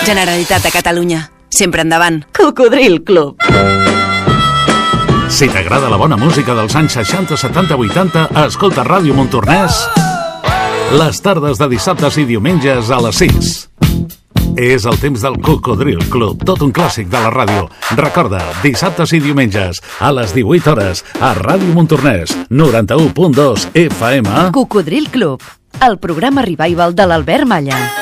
Generalitat de Catalunya. Sempre endavant. Cocodril Club. Si t'agrada la bona música dels anys 60, 70, 80, escolta Ràdio Montornès les tardes de dissabtes i diumenges a les 6. És el temps del Cocodril Club, tot un clàssic de la ràdio. Recorda, dissabtes i diumenges a les 18 hores a Ràdio Montornès, 91.2 FM. Cocodril Club, el programa revival de l'Albert Malla.